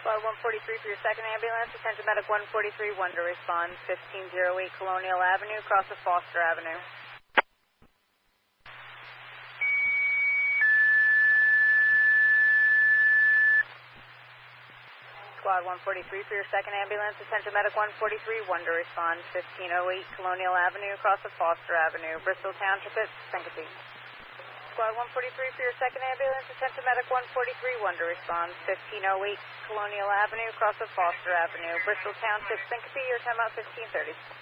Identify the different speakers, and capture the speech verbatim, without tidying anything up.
Speaker 1: Squad one forty-three for your second ambulance. Attention medic one forty-three, one to respond. fifteen oh eight Colonial Avenue, across of Foster Avenue. Squad one forty-three for your second ambulance. Attention medic one forty-three, one to respond. fifteen oh eight Colonial Avenue, across of Foster Avenue. Bristol Township at Syncope. Squad one forty-three for your second ambulance. Attention medic one forty-three, one to respond. fifteen oh eight Colonial Avenue, across of Foster Avenue. Bristol Township, Syncope. Your time out fifteen thirty.